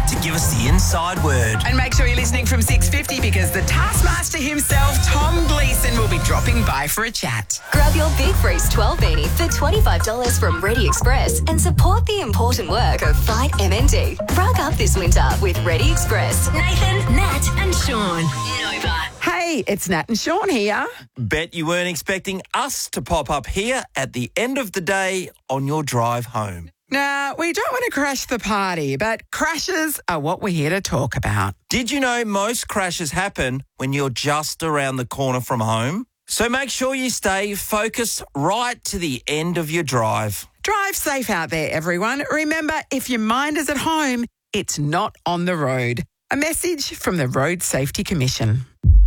to give us the inside word. And make sure you're listening from 6:50 because the Taskmaster himself, Tom Gleeson, will be dropping by for a chat. Grab your Big Freeze 12 beanie for $25 from Ready Express and support the important work of Fight MND. Rug up this winter with Ready Express. Nathan, Nat and Sean. Nova. Hey, it's Nat and Sean here. Bet you weren't expecting us to pop up here at the end of the day on your drive home. Now, we don't want to crash the party, but crashes are what we're here to talk about. Did you know most crashes happen when you're just around the corner from home? So make sure you stay focused right to the end of your drive. Drive safe out there, everyone. Remember, if your mind is at home, it's not on the road. A message from the Road Safety Commission.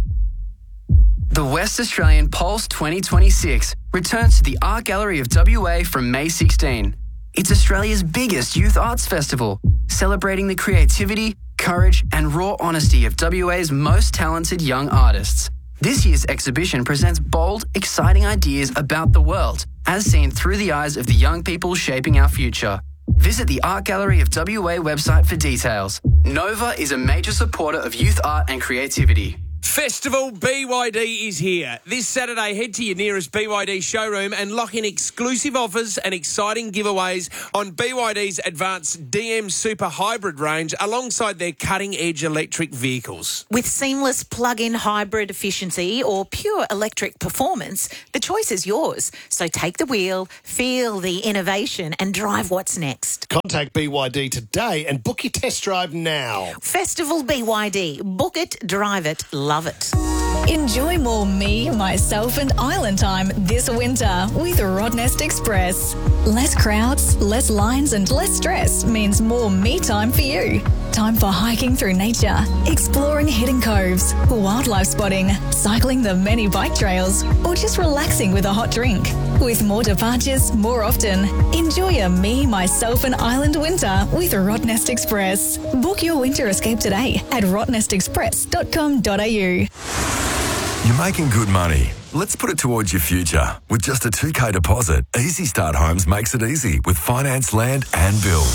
The West Australian Pulse 2026 returns to the Art Gallery of WA from May 16. It's Australia's biggest youth arts festival, celebrating the creativity, courage and raw honesty of WA's most talented young artists. This year's exhibition presents bold, exciting ideas about the world, as seen through the eyes of the young people shaping our future. Visit the Art Gallery of WA website for details. Nova is a major supporter of youth art and creativity. Festival BYD is here. This Saturday, head to your nearest BYD showroom and lock in exclusive offers and exciting giveaways on BYD's advanced DM Super Hybrid range alongside their cutting-edge electric vehicles. With seamless plug-in hybrid efficiency or pure electric performance, the choice is yours. So take the wheel, feel the innovation and drive what's next. Contact BYD today and book your test drive now. Festival BYD. Book it, drive it, love it. Enjoy more me, myself and island time this winter with Rottnest Express. Less crowds, less lines and less stress means more me time for you. Time for hiking through nature, exploring hidden coves, wildlife spotting, cycling the many bike trails or just relaxing with a hot drink. With more departures more often, enjoy a me, myself and island winter with Rottnest Express. Book your winter escape today at rottnestexpress.com.au. You're making good money. Let's put it towards your future. With just a 2K deposit, Easy Start Homes makes it easy with finance, land and build.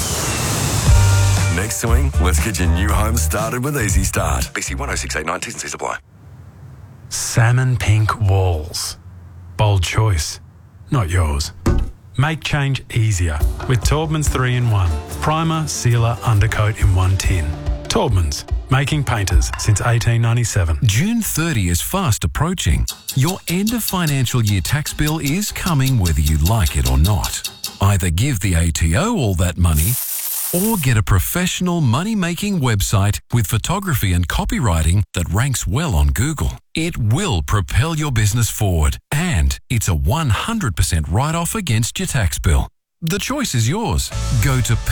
Next swing, let's get your new home started with Easy Start. BC 10689 T's and C's apply. Salmon pink walls. Bold choice, not yours. Make change easier with Taubman's 3-in-1. Primer, sealer, undercoat in one tin. Taubman's, making painters since 1897. June 30 is fast approaching. Your end of financial year tax bill is coming whether you like it or not. Either give the ATO all that money or get a professional money-making website with photography and copywriting that ranks well on Google. It will propel your business forward and it's a 100% write-off against your tax bill. The choice is yours. Go to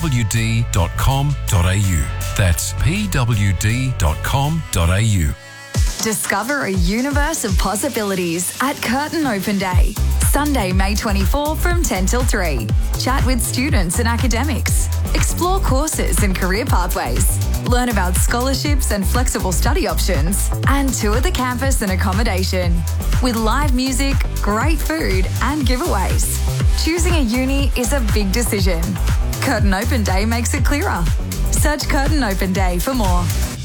pwd.com.au. That's pwd.com.au. Discover a universe of possibilities at Curtin Open Day. Sunday, May 24 from 10 till 3. Chat with students and academics. Explore courses and career pathways. Learn about scholarships and flexible study options. And tour the campus and accommodation. With live music, great food and giveaways. Choosing a uni is a big decision. Curtin Open Day makes it clearer. Search Curtin Open Day for more.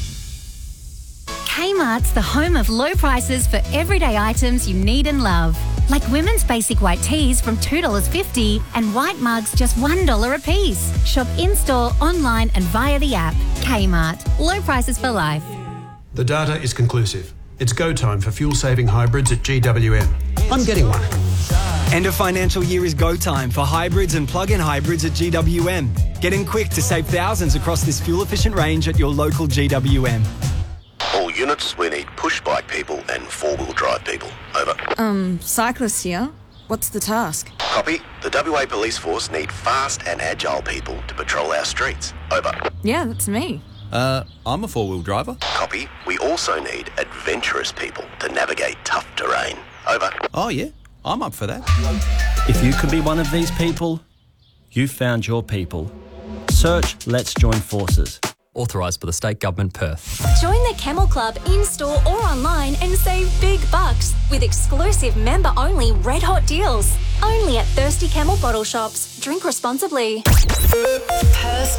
Kmart's the home of low prices for everyday items you need and love. Like women's basic white tees from $2.50 and white mugs just $1 a piece. Shop in-store, online and via the app. Kmart. Low prices for life. The data is conclusive. It's go time for fuel-saving hybrids at GWM. I'm getting one. End of financial year is go time for hybrids and plug-in hybrids at GWM. Get in quick to save thousands across this fuel-efficient range at your local GWM. All units, we need push bike people and four-wheel drive people. Over. Cyclist here. What's the task? Copy. The WA Police Force need fast and agile people to patrol our streets. Over. Yeah, that's me. I'm a four-wheel driver. Copy. We also need adventurous people to navigate tough terrain. Over. Oh, yeah. I'm up for that. If you could be one of these people, you've found your people. Search Let's Join Forces. Authorised by the State Government, Perth. Join the Camel Club in-store or online and save big bucks with exclusive member-only red hot deals. Only at Thirsty Camel bottle shops. Drink responsibly. Perth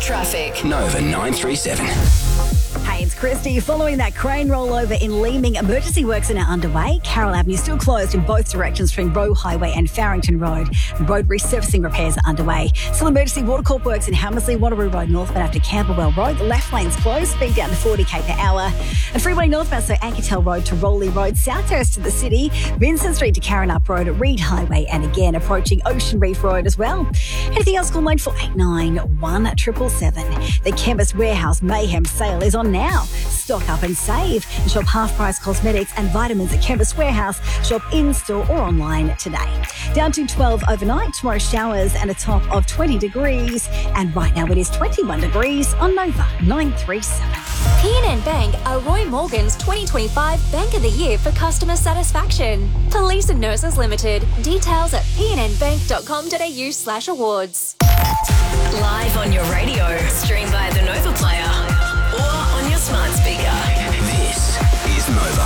Traffic. Nova 937. Hey, it's Christy. Following that crane rollover in Leeming, emergency works are now underway. Carroll Avenue still closed in both directions between Roe Highway and Farrington Road. Road resurfacing repairs are underway. Still emergency water corp works in Hammersley, Wanneroo Road northbound after Camberwell Road. The left lane's closed, speed down to 40 km/h. And Freeway northbound, so Ankertel Road to Rowley Road, South Terrace to the city, Vincent Street to Carrinup Road, Reed Highway, and again approaching Ocean Reef Road as well. Anything else, call 9489 1777. The Chemist Warehouse Mayhem sale is on now. Stock up and save. Shop half-price cosmetics and vitamins at Chemist Warehouse. Shop in-store or online today. Down to 12 overnight. Tomorrow showers and a top of 20 degrees. And right now it is 21 degrees on Nova 937. PNN Bank are Roy Morgan's 2025 Bank of the Year for customer satisfaction. Police and Nurses Limited. Details at pnnbank.com.au/awards. Live on your radio. Stream via the Nova Player. Or on your smart speaker. This is Nova.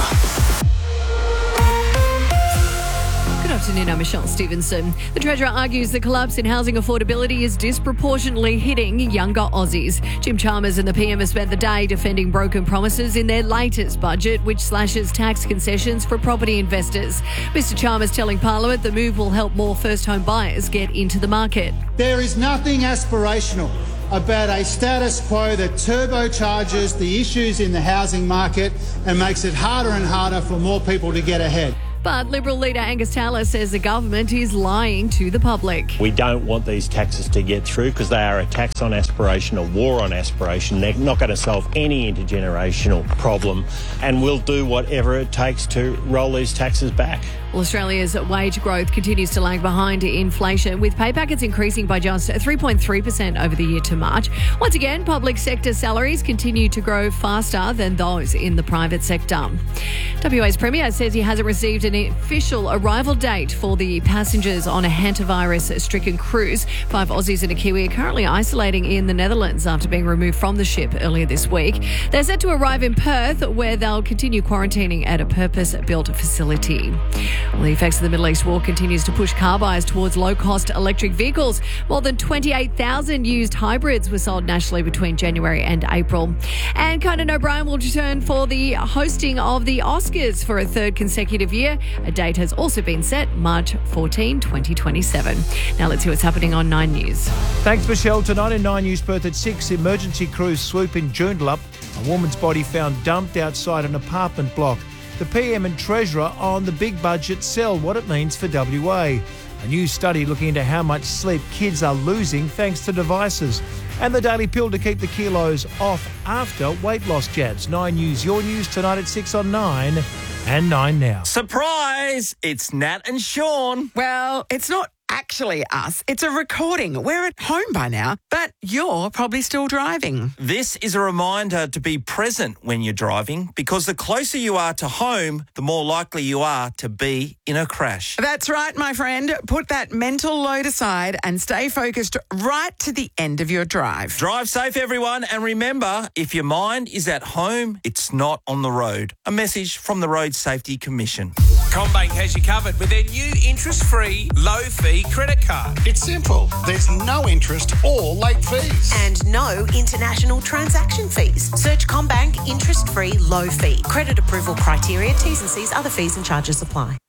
Good afternoon, I'm Michelle Stevenson. The Treasurer argues the collapse in housing affordability is disproportionately hitting younger Aussies. Jim Chalmers and the PM have spent the day defending broken promises in their latest budget, which slashes tax concessions for property investors. Mr Chalmers telling Parliament the move will help more first-home buyers get into the market. There is nothing aspirational about a status quo that turbocharges the issues in the housing market and makes it harder and harder for more people to get ahead. But Liberal leader Angus Taylor says the government is lying to the public. We don't want these taxes to get through because they are a tax on aspiration, a war on aspiration. They're not going to solve any intergenerational problem, and we'll do whatever it takes to roll these taxes back. Well, Australia's wage growth continues to lag behind inflation, with pay packets increasing by just 3.3% over the year to March. Once again, public sector salaries continue to grow faster than those in the private sector. WA's Premier says he hasn't received an official arrival date for the passengers on a hantavirus-stricken cruise. 5 Aussies and a Kiwi are currently isolating in the Netherlands after being removed from the ship earlier this week. They're set to arrive in Perth, where they'll continue quarantining at a purpose-built facility. Well, the effects of the Middle East war continues to push car buyers towards low-cost electric vehicles. More than 28,000 used hybrids were sold nationally between January and April. And Conan O'Brien will return for the hosting of the Oscars for a third consecutive year. A date has also been set, March 14, 2027. Now let's see what's happening on 9 News. Thanks, Michelle. Tonight in 9 News, Perth at 6, emergency crews swoop in Joondalup. A woman's body found dumped outside an apartment block. The PM and Treasurer on the big budget sell, what it means for WA. A new study looking into how much sleep kids are losing thanks to devices. And the daily pill to keep the kilos off after weight loss jabs. 9 News, your news tonight at 6 on 9 and 9 now. Surprise! It's Nat and Sean. Well, it's not actually us. It's a recording. We're at home by now, but you're probably still driving. This is a reminder to be present when you're driving, because the closer you are to home, the more likely you are to be in a crash. That's right, my friend. Put that mental load aside and stay focused right to the end of your drive. Drive safe, everyone, and remember, if your mind is at home, it's not on the road. A message from the Road Safety Commission. CommBank has you covered with their new interest-free, low-fee credit card. It's simple. There's no interest or late fees. And no international transaction fees. Search CommBank interest-free, low-fee. Credit approval criteria, T's and C's, other fees and charges apply.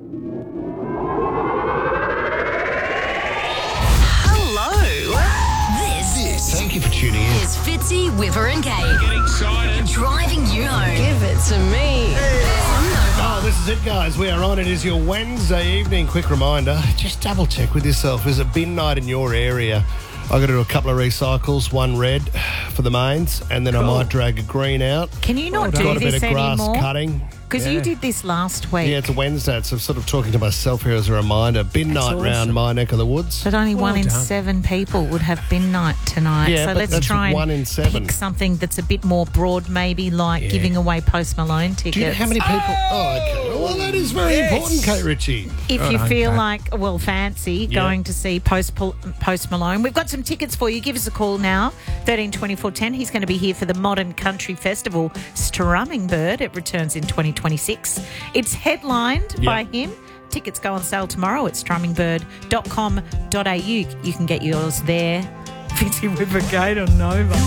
Thank you for tuning in. It's Fitzy, Whipper and Kate. Get excited. Driving you home. Give it to me. Oh, this is it, guys. We are on. It is your Wednesday evening. Quick reminder, just double check with yourself. Is it bin night in your area? I've got to do a couple of recycles, one red for the mains, and then I might drag a green out. Can you not do got a this bit of grass anymore? cutting. Because you did this last week. Yeah, it's a Wednesday, so I'm sort of talking to myself here as a reminder. Bin night round my neck of the woods. But only 1 in 7 people would have bin night tonight. Yeah, so but let's that's try and 1 in 7. pick something that's a bit more broad, maybe like giving away Post Malone tickets. Do you know how many people? Oh, okay. Well, that is very important, Kate Ritchie. If you feel like, fancy going to see Post Malone, we've got some tickets for you. Give us a call now, 13 24 10. He's going to be here for the Modern Country Festival, Strumming Bird. It returns in 2026. It's headlined by him. Tickets go on sale tomorrow at strummingbird.com.au. You can get yours there Busy with Brigade on Nova.